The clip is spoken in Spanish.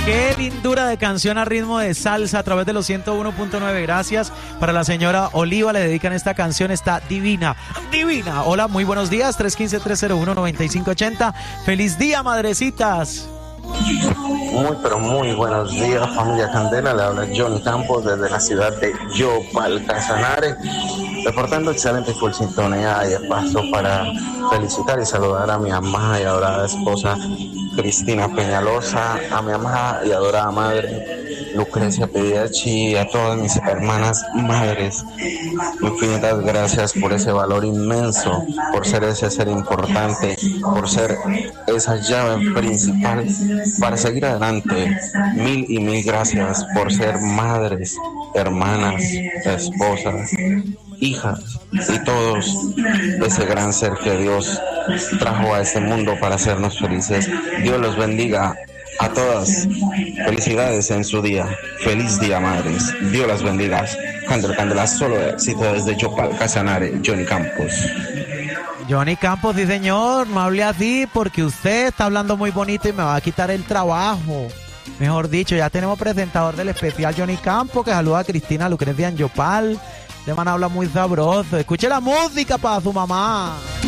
Qué lindura de canción a ritmo de salsa a través de los 101.9. Gracias para la señora Oliva, le dedican esta canción, está divina, divina. Hola, muy buenos días, 315-301-9580. Feliz día, madrecitas. Muy, pero muy buenos días, familia Candela. Le habla Johnny Campos desde la ciudad de Yopal, Casanare, reportando excelente full sintonía y de paso para felicitar y saludar a mi amada y adorada esposa Cristina Peñalosa, a mi amada y adorada madre Lucrecia Pediachi y a todas mis hermanas madres. Infinitas gracias por ese valor inmenso, por ser ese ser importante, por ser esa llave principal para seguir adelante. Mil y mil gracias por ser madres, hermanas, esposas, hijas y todos ese gran ser que Dios trajo a este mundo para hacernos felices. Dios los bendiga a todas. Felicidades en su día. Feliz día, madres. Dios las bendiga. Candela, Candela, solo éxito desde Yopal, Casanare. Johnny Campos. Johnny Campos, sí señor, no hable así porque usted está hablando muy bonito y me va a quitar el trabajo. Mejor dicho, ya tenemos presentador del especial Johnny Campos que saluda a Cristina Lucrecia en Yopal. De man habla muy sabroso. Escuche la música para su mamá.